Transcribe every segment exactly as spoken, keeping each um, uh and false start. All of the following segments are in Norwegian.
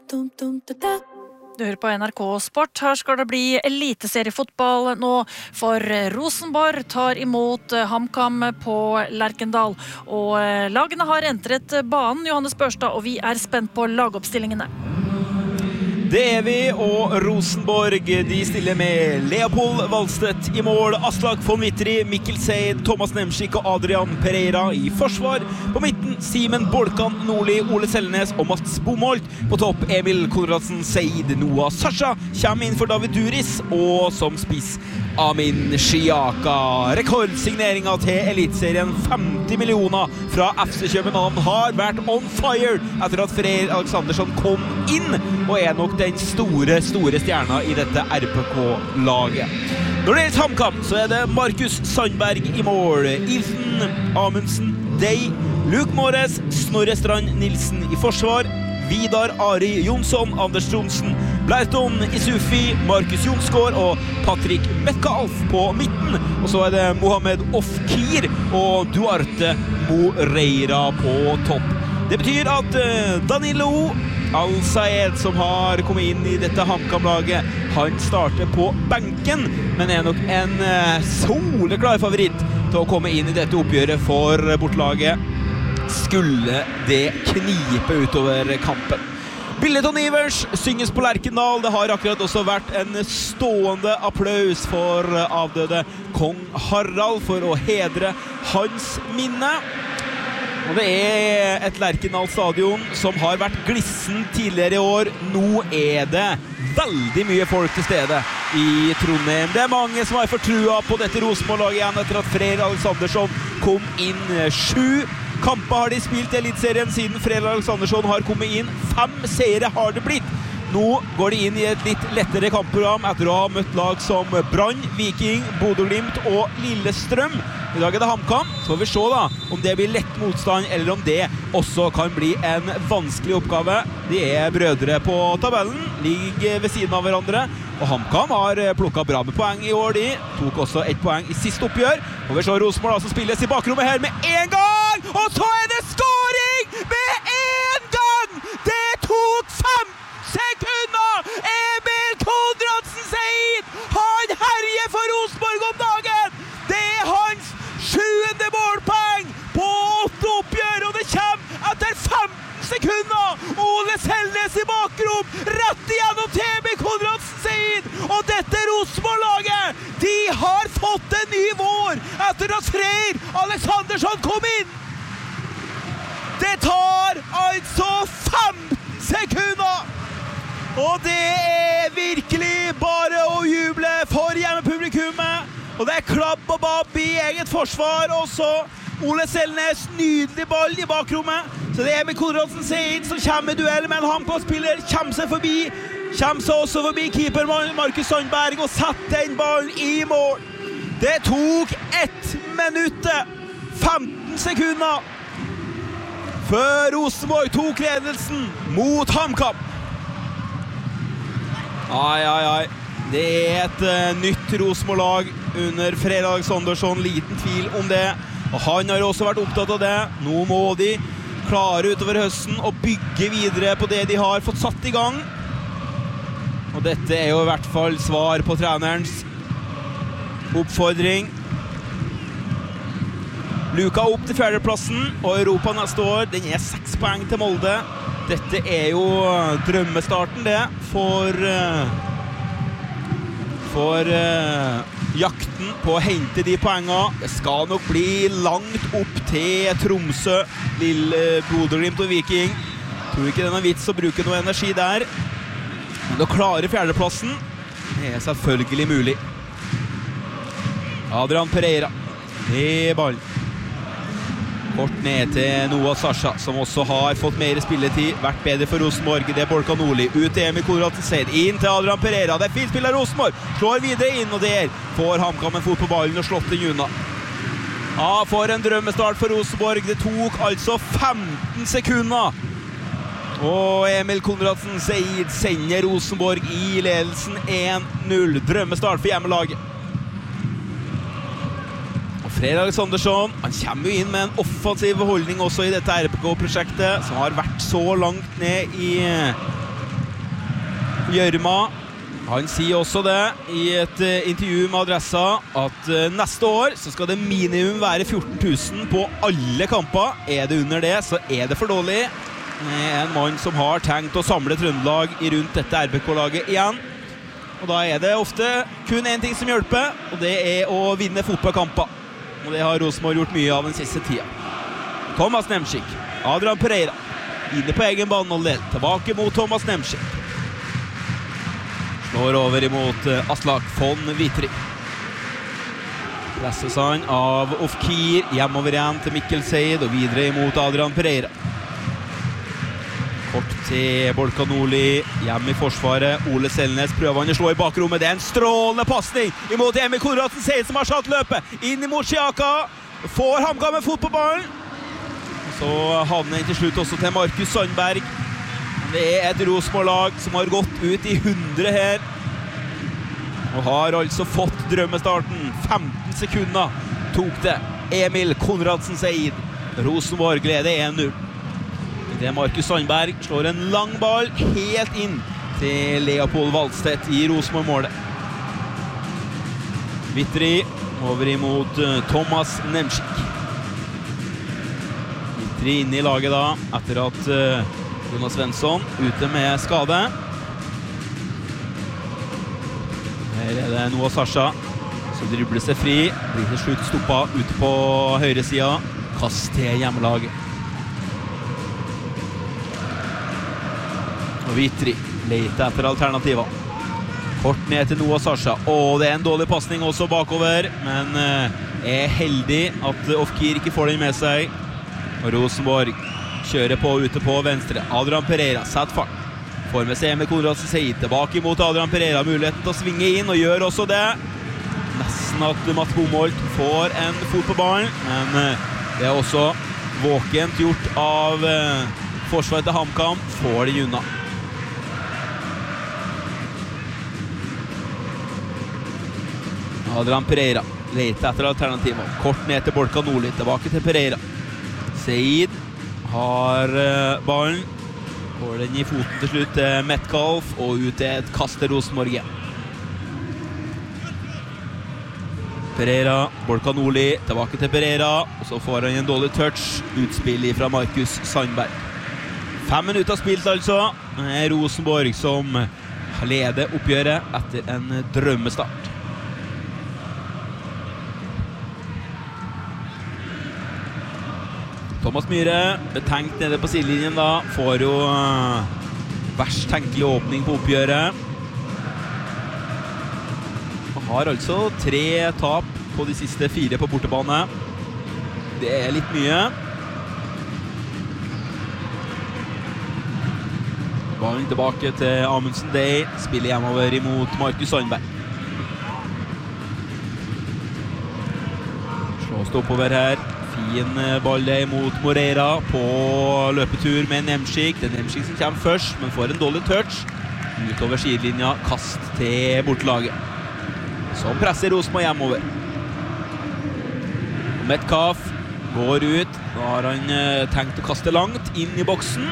Du hører på N R K Sport. Her skal det bli eliteseriefotball nå, for Rosenborg tar imot HamKam på Lerkendal. Og lagene har entret banen, Johannes Børstad, og vi er spent på lagoppstillingene. Det er vi, og Rosenborg de stiller med Leopold Valstedt i mål, Aslak von Wittry, Mikkel Seid, Thomas Nemschik og Adrian Pereira i forsvar. På midten Simen Bolkan Nordli, Ole Selnes og Mats Bomholt. På topp Emil Konradsen Seid, Noah Sasha kommer inn for David Duris, og som spiss Amin Shiaka. Rekordsigneringen til Elitserien, femti millioner fra F C København, har vært on fire etter at Freyr Alexandersson kom inn, og er nok den store, store stjerna i dette R P K-laget. Når det gjelder HamKam, så er det Markus Sandberg i mål, Ethan Amundsen, Day, Luke Mores, Snorre Strand Nilsen i forsvar, Vidar Ari Jonsson, Anders Tronsen, Bleiton Isufi, Markus Jonsgaard og Patrick Metcalf på midten. Og så er det Mohamed Ofkir og Duarte Moreira på topp. Det betyr at Danilo Al-Sayed, som har kommet inn i dette HamKam-laget, han starter på benken, men er nok en soleklar favoritt til å komme inn i dette oppgjøret for bortelaget. Skulle det knipe utover kampen. Bildet og Ivers synges på Lerkendal. Det har akkurat også vært en stående applaus for avdøde Kong Harald for å hedre hans minne. Og det er et Lerkendal stadion som har vært glissen tidligere i år. Nå er det veldig mye folk til stede i Trondheim. Det er mange som har fortrua på dette Rosenborg-laget igjen etter at Freyr Alexandersson kom inn. Sju kamper har de spilt i Elitserien siden Freyr Alexandersson har kommet inn. Fem seire har det blitt. Nå går de inn i et litt lettere kampprogram etter å ha møtt lag som Brann, Viking, Bodø Glimt og Lillestrøm. I dag er det HamKam, så får vi se da om det blir lett motstand, eller om det også kan bli en vanskelig oppgave. De er brødre på tabellen, ligger ved siden av hverandre, og HamKam har plukket bra med poeng i år. De tok også ett poeng i siste oppgjør. Og vi ser Rosenborg som spilles i bakrommet her med en gang, og så er det skåring med en gang! Det tok fem sekunder! Emil Konradsen Seid, han herjer for Rosenborg om dagen! Det er hans sjuende målpoeng på åtte oppgjør, og det kommer etter fem sekunder! Ole Selnes i bakrom, rett igjennom til Emil Konradsen Seid, og dette Rosenborg-laget, de har fått en ny vår etter at Freyr Alexandersson kom inn! Det tar altså femten sekunder! Og det er virkelig bare å juble for hjemmepublikummet. Og det er klabb og babb i eget forsvar også. Ole Selnes, nydelig ball i bakrommet. Så det er Emil Konradsen Seid som kommer i duell med en HamKam-spiller. Kommer seg forbi. Kommer seg også forbi keeper Markus Sandberg og setter den ballen i mål. Det tok ett minutt, femten sekunder, før Rosenborg tok ledelsen mot HamKam. Ai, ai, ai. Det er et uh, nytt Rosenborg-lag under Freyr Alexandersson, liten tvil om det. Og han har også vært opptatt av det. Nå må de klare utover høsten og bygge videre på det de har fått satt i gang. Og dette er jo i hvert fall svar på trenerens oppfordring. Luka opp til fjerdeplassen, og Europa neste år, den er seks poeng til Molde. Dette er jo drømmestarten det, for, for uh, jakten på å hente de poengene. Det skal nok bli langt opp til Tromsø, Lille Bodø Glimt og Viking. Jeg tror ikke det er noen vits å bruke noe energi der. Men å klare fjerdeplassen er selvfølgelig mulig. Adrian Pereira i ballen. Kort ned til Noah Sasha, som også har fått mer spilletid, vært bedre for Rosenborg. Det er Bolkan Nordli, ut til Emil Konradsen Seid, inn til Adrian Pereira. Det er fint spill av Rosenborg, slår videre inn, og der får HamKam en fot på ballen og slått den unna. Ja, for en drømmestart for Rosenborg. Det tok altså femten sekunder. Og Emil Konradsen Seid sender Rosenborg i ledelsen en null. Drømmestart for hjemmelaget. Freyr Alexandersson, han kommer jo inn med en offensiv holdning også i dette R P K-prosjektet, som har vært så langt ned i Gjørma, han sier også det i et intervju med Adressa, at neste år så skal det minimum være fjorten tusen på alle kamper. Er det under det, så er det for dårlig. En mann som har tenkt å samle Trøndelag i rundt dette R B K-laget igjen. Og da er det ofte kun en ting som hjelper, og det er å vinne fotballkamper. Og det har Rosenborg gjort mye av den siste tida. Thomas Nemchik, Adrian Pereira, inne på egen banehalvdel, tilbake mot Thomas Nemchik. Slår over imot Aslak von Witry. Presses han av Ofkir, hjemover igjen til Mikkel Seid, og videre imot Adrian Pereira. Kort til Bolka Nordli, hjem i forsvaret. Ole Selnes prøver han å slå i bakrommet. Det er en strålende passning imot Emil Konradsen Seid, som har satt løpet inn imot Xiaka. Får HamKam med fot på ballen. Så havner han til slutt også til Markus Sandberg. Det er et Rosenborg-lag som har gått ut i hundre her. Og har altså fått drømmestarten. femten sekunder tok det. Emil Konradsen Seid. Rosenborg leder en null. Det er Markus Sandberg slår en lang ball helt inn til Leopold Wallstedt i Rosenborg-målet. Witry over imot Thomas Nemchik. Witry inne i laget da, etter at Jonas Svensson ute med skade. Her er det Noah Sasha, så dribler seg fri. Blir til slutt stoppet ute på høyre siden. Kast til hjemmelaget. Og Witry leter etter alternativer. Kort ned til Noah Sasha. Åh, det er en dårlig passning også bakover, men er heldig at Ofkir ikke får den med seg. Og Rosenborg kjører på ute på venstre. Adrian Pereira setter fart. Får med seg Emil Konradsen Seid. Tilbake mot Adrian Pereira. Muligheten til å svinge inn, og gjør også det. Nesten at Mats Bomholt får en fot på ballen, men det er også våkent gjort av forsvaret til HamKam. Får de unna. Adrian Pereira leter etter alternativer. Kort ned til Bolka Nordli, tilbake til Pereira. Seid har ballen. Går den i foten til slutt til Metcalf, og ut til et kast til Rosenborg. Pereira, Bolka Nordli, tilbake til Pereira, og så får han en dårlig touch. Utspill fra Markus Sandberg. Fem minutter spilt altså. Det er Rosenborg som leder oppgjøret etter en drømmestart. Thomas Myhre, betenkt nede på sidelinjen da, får jo verst tenkelig åpning på oppgjøret. Han har altså tre tap på de siste fire på bortebane. Det er litt mye. Ballen tilbake til Amundsen Day, spiller hjemover imot Markus Sandberg. Slås det oppover her. Fin ball mot Moreira på løpetur med Nemchik. Det er Nemchik som kommer først, men får en dårlig touch. Utover sidelinja, kast til bortelaget. Som presser Rosenborg hjemover. Metcalf går ut. Da har han tenkt å kaste langt inn i boksen.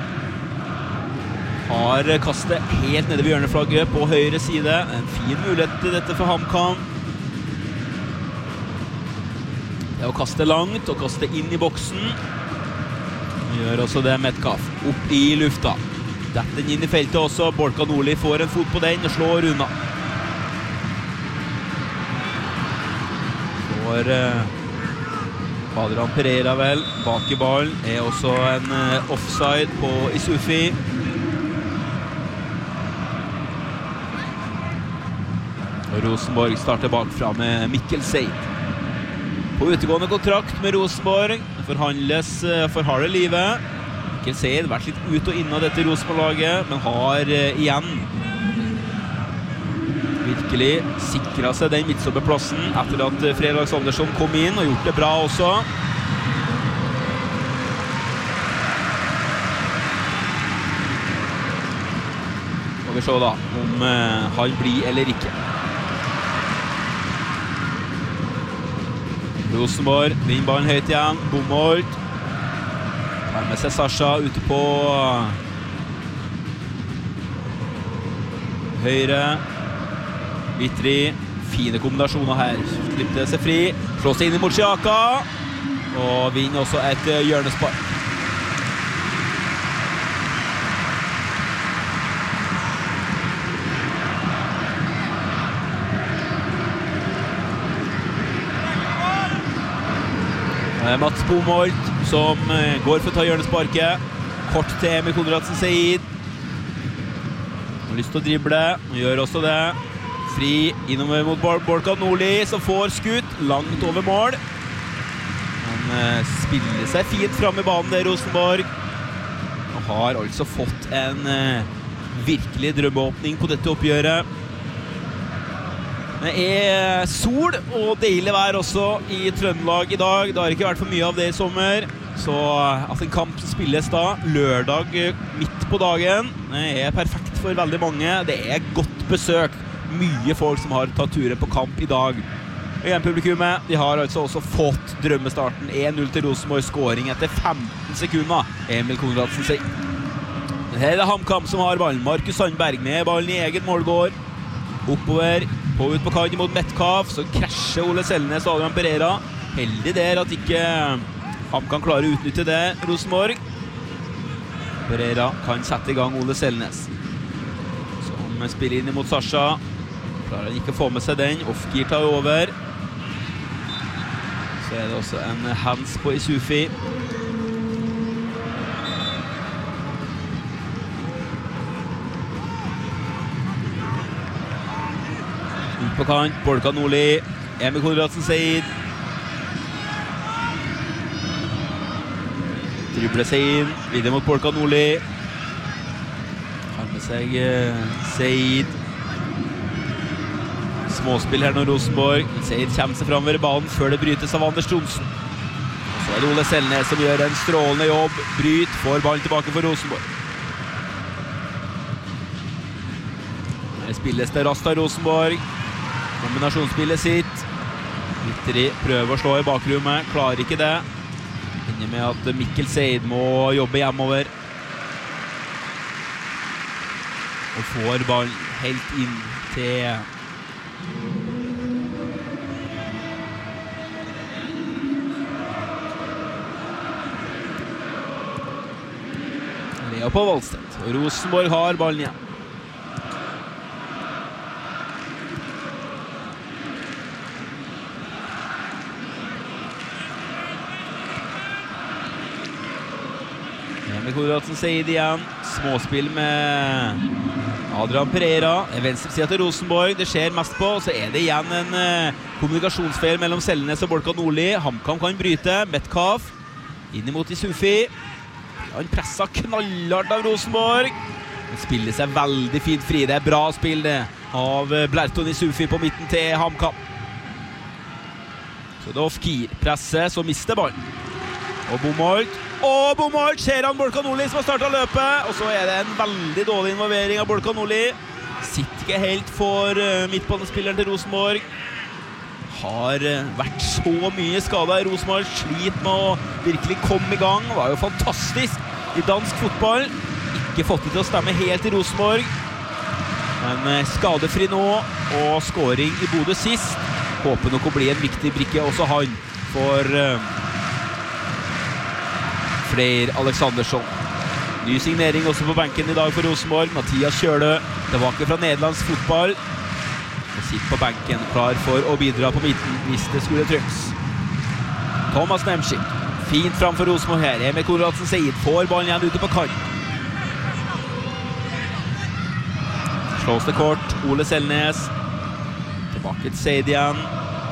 Har kastet helt nede ved hjørneflagget på høyre side. En fin mulighet til dette for HamKam. Det er å kaste langt og kaste inn i boksen. Gjør også det Metcalf. Opp i lufta. Dette den inn i feltet også. Bolka Nordli får en fot på den og slår unna. Får eh, Adrian Pereira vel. Bak i ballen er også en eh, offside på Isufi. Og Rosenborg starter bakfra med Mikkel Seid. På utegående kontrakt med Rosenborg. Det forhandles for harde livet. Mikkel Seid har vært litt ut og inn av dette Rosenborg-laget, men har uh, igjen virkelig sikret seg den midtstopperplassen etter at Fredrik Alexandersson kom inn og gjort det bra også. Skal vi se da om uh, han blir eller ikke. Rosenborg, vinner ballen høyt igjen, Bomholt. Tar med seg Sasha ute på høyre. Vitri, fine kombinasjoner her. Slipper seg fri, slår seg inn mot Sjaka, og vinner også et hjørnespark. Mats Bomolt som går for å ta hjørnesparket. Kort til Emil Konradsen Seid. Har lyst til å drible, og gjør også det. Fri innover mot Bolkan Nordli, som får skutt langt over mål. Han spiller seg fint frem i banen der, Rosenborg. Og har altså fått en virkelig drømmeåpning på dette oppgjøret. Det er sol og deilig vær også i Trøndelag i dag. Det har ikke vært for mye av det i sommer. Så at en kamp spilles da lørdag midt på dagen, det er perfekt for veldig mange. Det er godt besøk. Mye folk som har tatt turen på kamp i dag. Og hjempublikummet, de har altså også fått drømmestarten. en null til Rosenborg, scoring etter femten sekunder. Emil Konradsen Seid. Her er det HamKam som har ballen. Markus Sandberg med ballen i egen målgård. Oppover, på ut på kanten mot Metcalf, så krasjer Ole Selnes og Adrian Pereira. Heldig der at ikke han kan klare å utnytte det, Rosenborg. Pereira kan sette i gang Ole Selnes, som spiller inn mot Sasha. Klarer han ikke å få med seg den. Off-gear tar over. Så er det også en hands på Isufi. På kant, Bolkan Nordli, Emil Konradsen Seid. Dribler seg inn, videre mot Bolkan Nordli. Har med seg uh, Seid. Småspill her nå, Rosenborg. Seid kommer seg frem ved banen før det brytes av Anders Tronsen. Og så er det Ole Selnes som gjør en strålende jobb. Bryt, får ballen tilbake for Rosenborg. Her spilles det raskt av Rosenborg. Kombinasjonsspillet sitt. Vitri prøver å slå i bakrommet, klarer ikke det. Ender med at Mikkel Seid må jobbe hjemover. Og får ballen helt inn til Leopold Valstedt. Og Rosenborg har ballen igjen. Konradsen Seid igjen. Småspill med Adrian Pereira. Venstre siden til Rosenborg. Det skjer mest på. Og så er det igjen en uh, kommunikasjonsfeil mellom Selnes og Bolkan Nordli. HamKam kan bryte. Metcalf inn mot Isufi. Han presset knallhardt av Rosenborg. Han spiller seg veldig fint fri. Det er bra spill det av Blerton Isufi på midten til HamKam. Så det er off-gear. Presse, så mister ballen. Og Bomolt. Og Bomolt ser han Bolkan Nordli som har startet løpet. Og så er det en veldig dårlig involvering av Bolkan Nordli. Sitter ikke helt for uh, midtbanespilleren til Rosenborg. Har uh, vært så mye skadet i Rosenborg. Slit med å virkelig komme i gang. Var jo fantastisk i dansk fotball. Ikke fått det til å stemme helt i Rosenborg. Men uh, skadefri nå. Og scoring i Bodø sist. Håper nok å bli en viktig brikke også han for... Uh, Freyr Alexandersson. Ny signering også på benken i dag for Rosenborg. Mathias Kjølø, tilbake fra nederlandsk fotball. Og sitter på benken, klar for å bidra på midten hvis det skulle trykkes. Thomas Nemschik, fint framfor Rosenborg her. Emil Konradsen Seid får ballen igjen ute på kant. Slås det kort, Ole Selnes. Tilbake til Seid igjen.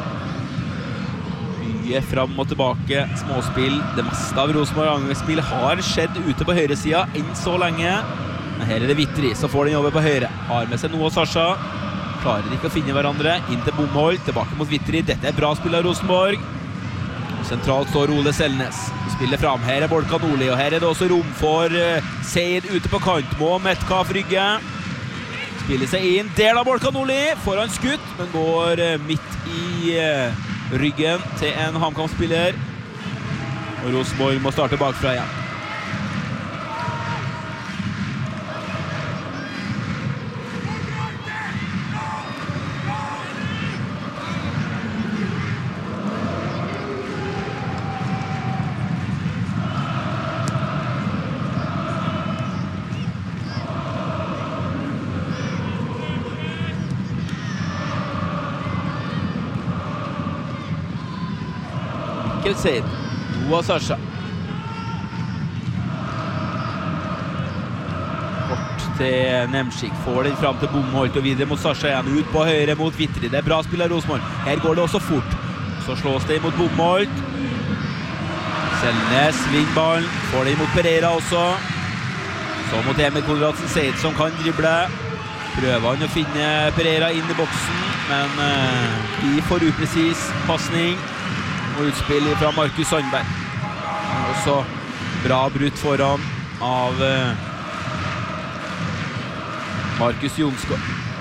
Frem og tilbake, småspill. Det meste av Rosenborg angrepsspill har skjedd ute på høyre siden enn så lenge. Men her er det Vitri som får den over på høyre. Har med seg Noah Sasha. Klarer ikke å finne hverandre. Inn til Bomolt, tilbake mot Vitri. Dette er bra spill av Rosenborg. Sentralt står Ole Selnes. Spiller frem. Her er Bolkan Nordli, og her er det også rom for uh, Seid ute på kant. Må Metcalf rygge. Spiller seg inn. Del av Bolkan Nordli. Får han skutt, men går uh, midt i... Uh, ryggen til en HamKam-spiller. Og Rosenborg må starte bakfra igjen. Mikkel Seid. Noah Sasha. Kort til Nemsik. Får den fram til Bomholt og videre mot Sasha igjen. Ut på høyre mot Vitri. Det er bra spill av Rosenborg. Her går det også fort. Så slås det mot Bomholt. Selnes vinner ballen. Får den mot Pereira også. Så mot Emil Konradsen Seid som kan drible. Prøver han å finne Pereira inn i boksen, men uh, de får upresis passning og utspill fra Markus Sandberg. Også bra brutt foran av uh, Markus Jonsgaard.